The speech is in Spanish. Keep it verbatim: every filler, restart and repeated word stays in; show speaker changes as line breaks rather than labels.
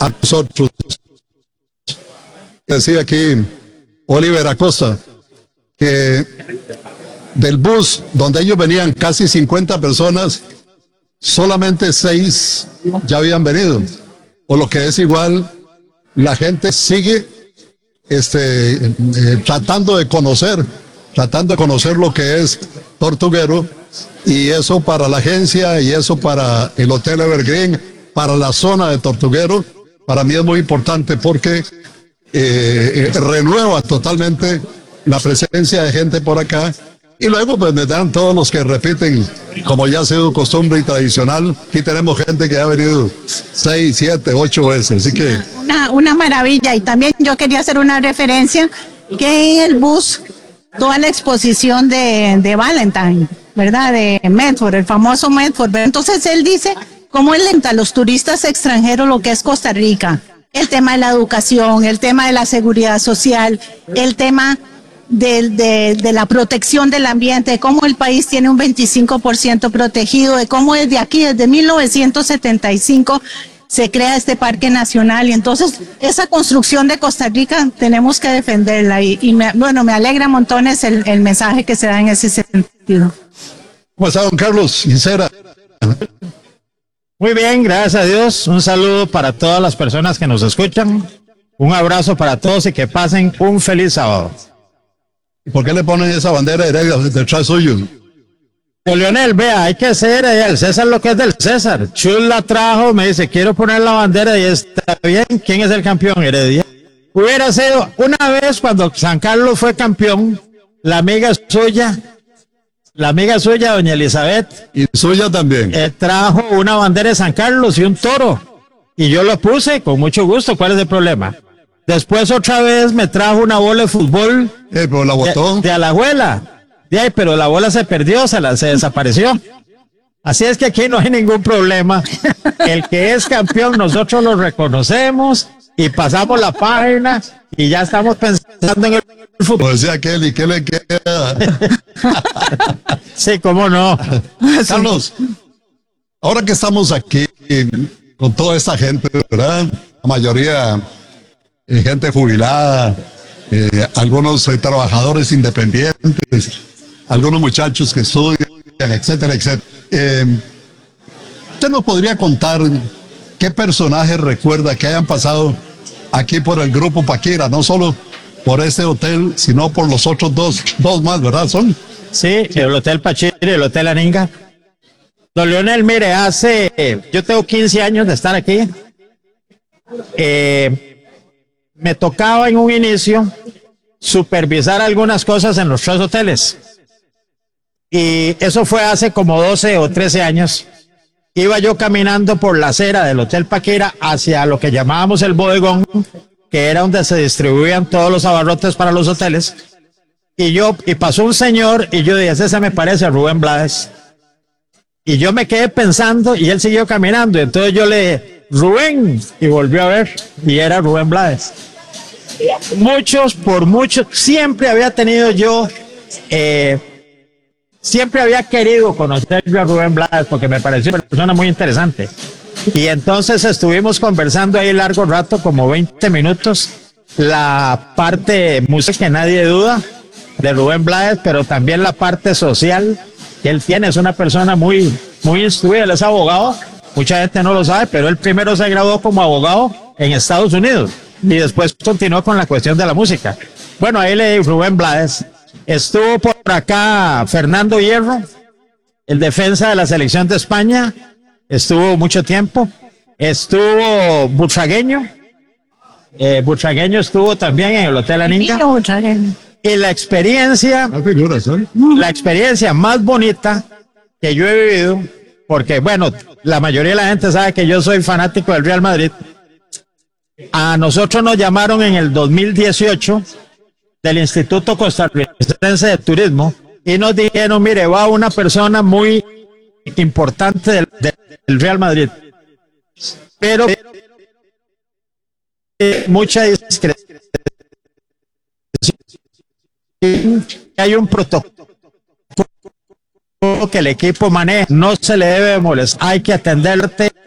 a nosotros. Decía aquí Oliver Acosta que del bus donde ellos venían casi cincuenta personas, solamente seis ya habían venido. O lo que es igual, la gente sigue este, eh, tratando de conocer, tratando de conocer lo que es Tortuguero, y eso para la agencia y eso para el Hotel Evergreen, para la zona de Tortuguero, para mí es muy importante porque eh, eh, renueva totalmente la presencia de gente por acá. Y luego pues me dan todos los que repiten, como ya ha sido costumbre y tradicional. Aquí tenemos gente que ha venido seis, siete, ocho veces, así que...
Una, una maravilla. Y también yo quería hacer una referencia, que en el bus, toda la exposición de, de Valentine, ¿verdad? De Medford, el famoso Medford. Entonces él dice cómo él lenta a los turistas extranjeros lo que es Costa Rica. El tema de la educación, el tema de la seguridad social, el tema... De, de, de la protección del ambiente, de cómo el país tiene un veinticinco por ciento protegido, de cómo desde aquí, desde mil novecientos setenta y cinco, se crea este parque nacional. Y entonces esa construcción de Costa Rica tenemos que defenderla. Y, y me, bueno, me alegra montones el, el mensaje que se da en ese sentido.
¿Cómo está, don Carlos? Sincera.
Muy bien, gracias a Dios. Un saludo para todas las personas que nos escuchan. Un abrazo para todos y que pasen un feliz sábado.
¿Y por qué le ponen esa bandera heredia detrás suyo?
Pues, Leonel, vea, hay que ser el César lo que es del César. Chul la trajo, me dice, quiero poner la bandera y está bien. ¿Quién es el campeón? Heredia. Hubiera sido una vez cuando San Carlos fue campeón, la amiga suya, la amiga suya, doña Elizabeth.
Y suya también.
Eh, trajo una bandera de San Carlos y un toro. Y yo lo puse con mucho gusto. ¿Cuál es el problema? Después otra vez me trajo una bola de fútbol
eh, pero la botó.
de, de Alajuela. De ahí, pero la bola se perdió, se, la, se desapareció. Así es que aquí no hay ningún problema. El que es campeón, nosotros lo reconocemos y pasamos la página y ya estamos pensando en el fútbol.
Pues decía aquel, ¿y qué le queda?
Sí, cómo no.
Carlos, ahora que estamos aquí con toda esta gente, ¿verdad? La mayoría... Eh, gente jubilada, eh, algunos eh, trabajadores independientes, algunos muchachos que estudian, etcétera, etcétera. Eh, ¿Usted nos podría contar qué personajes recuerda que hayan pasado aquí por el Grupo Paquira? No solo por este hotel, sino por los otros dos, dos más, ¿verdad? ¿Son?
Sí, el Hotel Pachira y el Hotel Aninga. Don Leonel, mire, hace, yo tengo quince años de estar aquí. Eh... Me tocaba en un inicio supervisar algunas cosas en los tres hoteles. Y eso fue hace como doce o trece años. Iba yo caminando por la acera del Hotel Paquira hacia lo que llamábamos el bodegón, que era donde se distribuían todos los abarrotes para los hoteles. Y yo, y pasó un señor y yo dije, ese me parece a Rubén Blades. Y yo me quedé pensando y él siguió caminando. Entonces yo le dije, Rubén, y volvió a ver, y era Rubén Blades. Muchos, por muchos, siempre había tenido yo, eh, siempre había querido conocer a Rubén Blades porque me pareció una persona muy interesante. Y entonces estuvimos conversando ahí largo rato, como veinte minutos, la parte música que nadie duda de Rubén Blades, pero también la parte social que él tiene. Es una persona muy, muy instruida, él es abogado. Mucha gente no lo sabe, pero él primero se graduó como abogado en Estados Unidos y después continuó con la cuestión de la música. Bueno, ahí le Rubén Blades. Estuvo por acá Fernando Hierro, el defensa de la selección de España, estuvo mucho tiempo. Estuvo Butragueño, eh, Butragueño estuvo también en el Hotel Aninga. Y la experiencia, la experiencia más bonita que yo he vivido, porque bueno, la mayoría de la gente sabe que yo soy fanático del Real Madrid. A nosotros nos llamaron en el dos mil dieciocho del Instituto Costarricense de Turismo y nos dijeron, mire, va una persona muy importante del, del Real Madrid, pero eh, mucha discreción. Hay un protocolo que el equipo maneja, no se le debe molestar, hay que atenderte